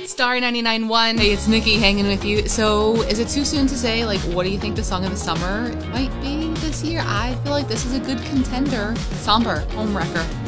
Star 99.1. Hey, it's Nikki hanging with you. So, is it too soon to say, like, what do you think the song of the summer might be this year? I feel like this is a good contender. Somber, Homewrecker.